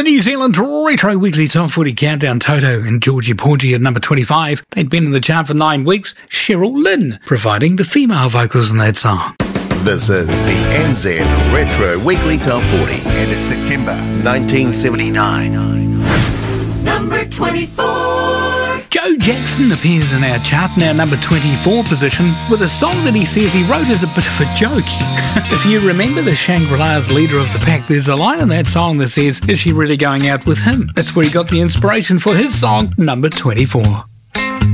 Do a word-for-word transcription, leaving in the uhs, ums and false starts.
The New Zealand Retro Weekly Top forty Countdown, Toto and Georgie Porgy at number twenty-five. They'd been in the chart for nine weeks. Cheryl Lynn providing the female vocals in that song. This is the N Z Retro Weekly Top forty, and it's September nineteen seventy-nine. Number twenty-four. Joe Jackson appears in our chart in our number twenty-four position with a song that he says he wrote as a bit of a joke. If you remember the Shangri-La's leader of the pack, there's a line in that song that says, is she really going out with him? That's where he got the inspiration for his song, number twenty-four.